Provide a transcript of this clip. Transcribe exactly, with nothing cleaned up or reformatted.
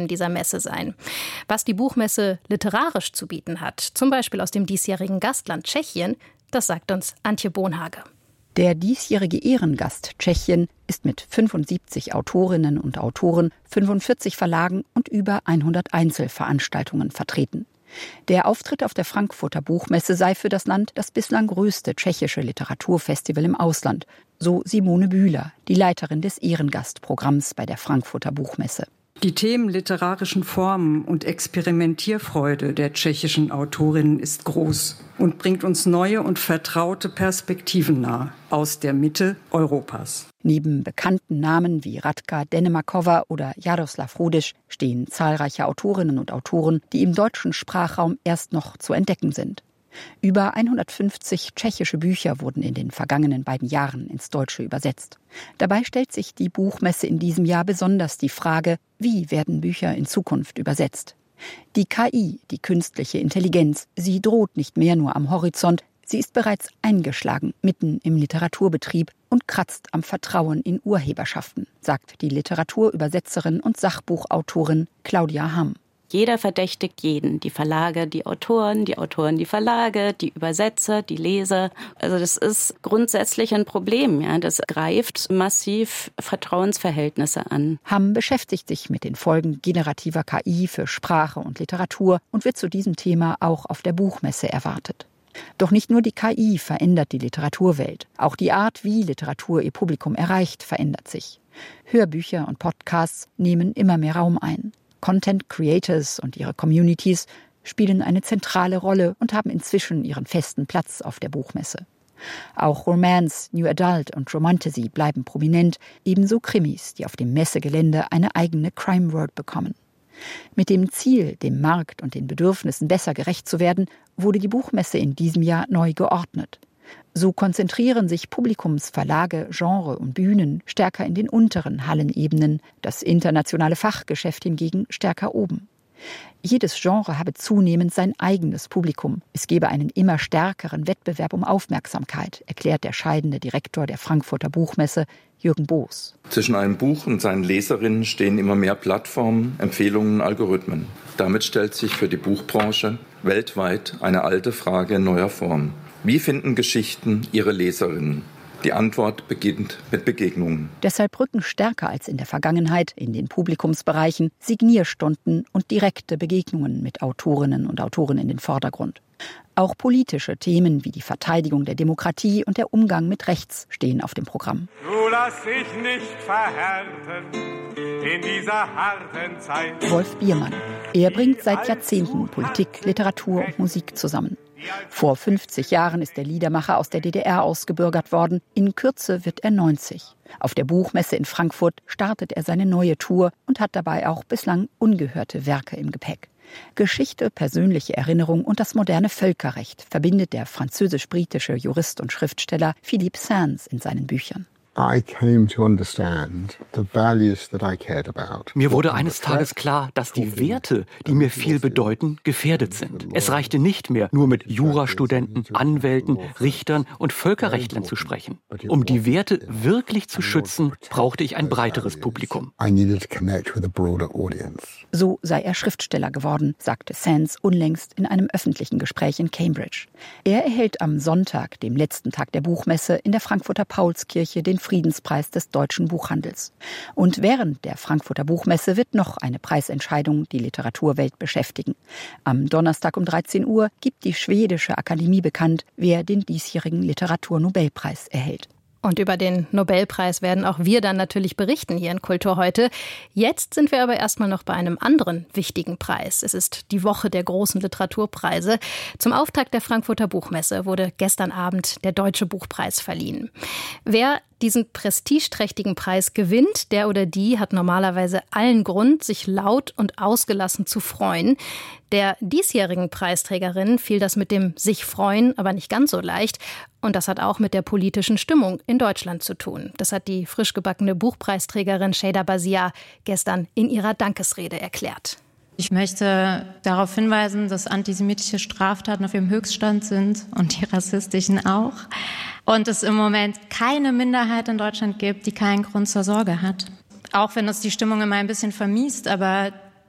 Themen dieser Messe sein. Was die Buchmesse literarisch zu bieten hat, zum Beispiel aus dem diesjährigen Gastland Tschechien, das sagt uns Antje Bonhage. Der diesjährige Ehrengast Tschechien ist mit fünfundsiebzig Autorinnen und Autoren, fünfundvierzig Verlagen und über hundert Einzelveranstaltungen vertreten. Der Auftritt auf der Frankfurter Buchmesse sei für das Land das bislang größte tschechische Literaturfestival im Ausland, so Simone Bühler, die Leiterin des Ehrengastprogramms bei der Frankfurter Buchmesse. Die Themen literarischen Formen und Experimentierfreude der tschechischen Autorinnen ist groß und bringt uns neue und vertraute Perspektiven nahe aus der Mitte Europas. Neben bekannten Namen wie Radka Denemakova oder Jaroslav Rudisch stehen zahlreiche Autorinnen und Autoren, die im deutschen Sprachraum erst noch zu entdecken sind. Über hundertfünfzig tschechische Bücher wurden in den vergangenen beiden Jahren ins Deutsche übersetzt. Dabei stellt sich die Buchmesse in diesem Jahr besonders die Frage, wie werden Bücher in Zukunft übersetzt? Die K I, die künstliche Intelligenz, sie droht nicht mehr nur am Horizont, sie ist bereits eingeschlagen mitten im Literaturbetrieb und kratzt am Vertrauen in Urheberschaften, sagt die Literaturübersetzerin und Sachbuchautorin Claudia Hamm. Jeder verdächtigt jeden, die Verlage, die Autoren, die Autoren, die Verlage, die Übersetzer, die Leser. Also das ist grundsätzlich ein Problem. Ja. Das greift massiv Vertrauensverhältnisse an. Hamm beschäftigt sich mit den Folgen generativer K I für Sprache und Literatur und wird zu diesem Thema auch auf der Buchmesse erwartet. Doch nicht nur die K I verändert die Literaturwelt. Auch die Art, wie Literatur ihr Publikum erreicht, verändert sich. Hörbücher und Podcasts nehmen immer mehr Raum ein. Content Creators und ihre Communities spielen eine zentrale Rolle und haben inzwischen ihren festen Platz auf der Buchmesse. Auch Romance, New Adult und Romantasy bleiben prominent, ebenso Krimis, die auf dem Messegelände eine eigene Crime World bekommen. Mit dem Ziel, dem Markt und den Bedürfnissen besser gerecht zu werden, wurde die Buchmesse in diesem Jahr neu geordnet. So konzentrieren sich Publikumsverlage, Genre und Bühnen stärker in den unteren Hallenebenen, das internationale Fachgeschäft hingegen stärker oben. Jedes Genre habe zunehmend sein eigenes Publikum. Es gebe einen immer stärkeren Wettbewerb um Aufmerksamkeit, erklärt der scheidende Direktor der Frankfurter Buchmesse, Jürgen Boos. Zwischen einem Buch und seinen Leserinnen stehen immer mehr Plattformen, Empfehlungen, Algorithmen. Damit stellt sich für die Buchbranche weltweit eine alte Frage in neuer Form. Wie finden Geschichten ihre Leserinnen? Die Antwort beginnt mit Begegnungen. Deshalb rücken stärker als in der Vergangenheit in den Publikumsbereichen Signierstunden und direkte Begegnungen mit Autorinnen und Autoren in den Vordergrund. Auch politische Themen wie die Verteidigung der Demokratie und der Umgang mit Rechts stehen auf dem Programm. Du lass dich nicht verhärten in dieser harten Zeit. Wolf Biermann. Er bringt seit Jahrzehnten Politik, Literatur und Musik zusammen. Vor fünfzig Jahren ist der Liedermacher aus der D D R ausgebürgert worden. In Kürze wird er neunzig. Auf der Buchmesse in Frankfurt startet er seine neue Tour und hat dabei auch bislang ungehörte Werke im Gepäck. Geschichte, persönliche Erinnerung und das moderne Völkerrecht verbindet der französisch-britische Jurist und Schriftsteller Philippe Sands in seinen Büchern. Mir wurde eines Tages klar, dass die Werte, die mir viel bedeuten, gefährdet sind. Es reichte nicht mehr, nur mit Jurastudenten, Anwälten, Richtern und Völkerrechtlern zu sprechen. Um die Werte wirklich zu schützen, brauchte ich ein breiteres Publikum. So sei er Schriftsteller geworden, sagte Sands unlängst in einem öffentlichen Gespräch in Cambridge. Er erhält am Sonntag, dem letzten Tag der Buchmesse, in der Frankfurter Paulskirche den Friedenspreis des deutschen Buchhandels. Und während der Frankfurter Buchmesse wird noch eine Preisentscheidung die Literaturwelt beschäftigen. Am Donnerstag um dreizehn Uhr gibt die schwedische Akademie bekannt, wer den diesjährigen Literaturnobelpreis erhält. Und über den Nobelpreis werden auch wir dann natürlich berichten hier in Kultur heute. Jetzt sind wir aber erstmal noch bei einem anderen wichtigen Preis. Es ist die Woche der großen Literaturpreise. Zum Auftakt der Frankfurter Buchmesse wurde gestern Abend der Deutsche Buchpreis verliehen. Wer diesen prestigeträchtigen Preis gewinnt, der oder die hat normalerweise allen Grund, sich laut und ausgelassen zu freuen. Der diesjährigen Preisträgerin fiel das mit dem sich freuen aber nicht ganz so leicht. Und das hat auch mit der politischen Stimmung in Deutschland zu tun. Das hat die frisch gebackene Buchpreisträgerin Şeyda Bazia gestern in ihrer Dankesrede erklärt. Ich möchte darauf hinweisen, dass antisemitische Straftaten auf ihrem Höchststand sind und die rassistischen auch. Und es im Moment keine Minderheit in Deutschland gibt, die keinen Grund zur Sorge hat. Auch wenn das die Stimmung immer ein bisschen vermiest, aber